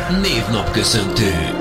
Névnapköszöntő.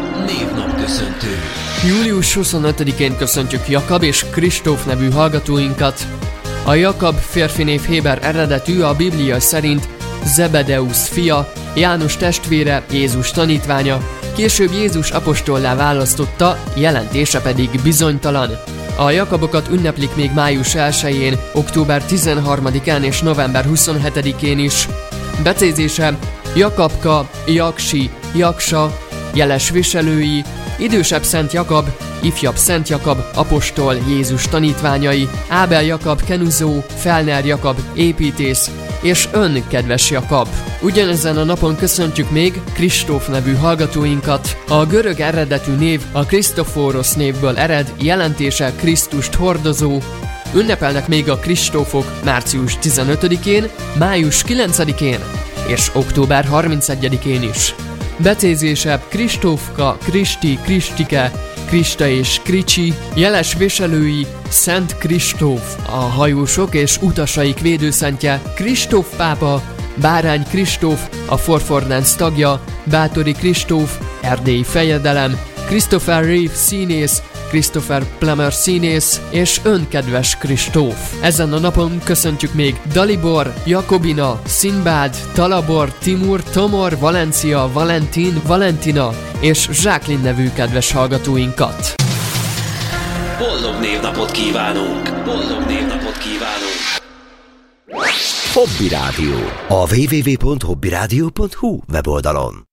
Július 25-én köszöntjük Jakab és Kristóf nevű hallgatóinkat. A Jakab férfinév héber eredetű, a Biblia szerint Zebedeusz fia, János testvére, Jézus tanítványa, később Jézus apostollá választotta, jelentése pedig bizonytalan. A Jakabokat ünneplik még május 1-én, október 13-án és november 27-én is. Becézése Jakabka, Jaksi, Jaksa, jeles viselői, idősebb Szent Jakab, ifjabb Szent Jakab, apostol, Jézus tanítványai, Ábel Jakab, kenuzó, Felner Jakab, építész, és ön, kedves Jakab. Ugyanezen a napon köszöntjük még Kristóf nevű hallgatóinkat. A görög eredetű név a Krisztoforos névből ered, jelentése Krisztust hordozó. Ünnepelnek még a Kristófok március 15-én, május 9-én és október 31-én is. Becézése Kristófka, Kristi, Kristike, Krista és Kricsi, jeles viselői Szent Kristóf, a hajósok és utasaik védőszentje, Kristóf pápa, Bárány Kristóf, a Forfordance tagja, Bátori Kristóf, erdélyi fejedelem, Christopher Reeve színész, Christopher Plummer színész, és önkedves Kristóf. Ezen a napon köszöntjük még Dalibor, Jakobina, Sinbád, Talabor, Timur, Tomor, Valencia, Valentin, Valentina és Jacqueline nevű kedves hallgatóinkat. Boldog névnapot kívánunk! Hobby Rádió. A www.hobbyradio.hu weboldalon.